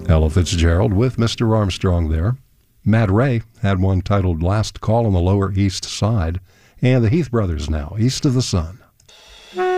Ella Fitzgerald with Mr. Armstrong there. Matt Ray had one titled Last Call on the Lower East Side. And the Heath Brothers now, East of the Sun.